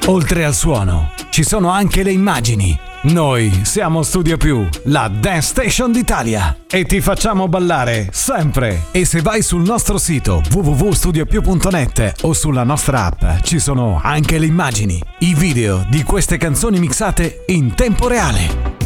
Oltre al suono, ci sono anche le immagini. Noi siamo Studio Più, la Dance Station d'Italia, e ti facciamo ballare sempre. E se vai sul nostro sito www.studiopiù.net o sulla nostra app, ci sono anche le immagini, i video di queste canzoni mixate in tempo reale.